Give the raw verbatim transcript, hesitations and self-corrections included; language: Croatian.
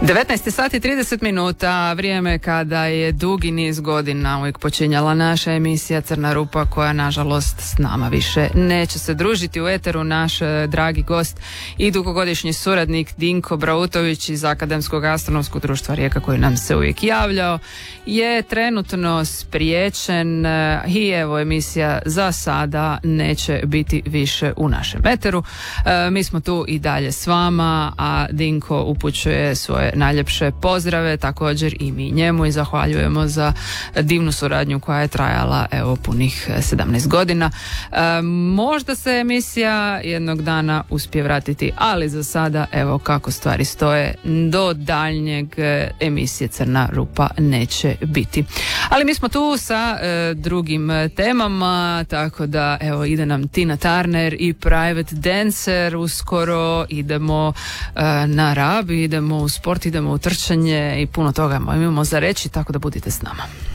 devetnaest sati trideset minuta, vrijeme kada je dugi niz godina uvijek počinjala naša emisija Crna rupa, koja nažalost s nama više neće se družiti u eteru. Naš dragi gost i dugogodišnji suradnik Dinko Brautović iz Akademskog astronomskog društva Rijeka, koji nam se uvijek javljao, je trenutno spriječen i evo emisija za sada neće biti više u našem eteru. E, mi smo tu i dalje s vama, a Dinko upućuje svoje najljepše pozdrave također i mi njemu i zahvaljujemo za divnu suradnju koja je trajala evo punih sedamnaest godina. E, možda se emisija jednog dana uspije vratiti, ali za sada evo kako stvari stoje, do daljnjeg emisije Crna rupa neće biti. Ali mi smo tu sa e, drugim temama, tako da evo ide nam Tina Turner i Private Dancer, uskoro idemo e, na Rab, idemo u sport, idemo u trčanje i puno toga imamo za reći, tako da budite s nama.